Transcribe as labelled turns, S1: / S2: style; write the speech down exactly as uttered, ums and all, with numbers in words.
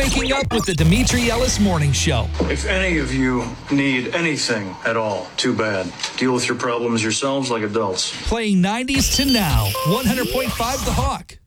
S1: waking up with the Dimitri Ellis Morning Show.
S2: If any of you need anything at all, too bad. Deal with your problems yourselves like adults.
S1: Playing nineties to now. one hundred point five The Hawk.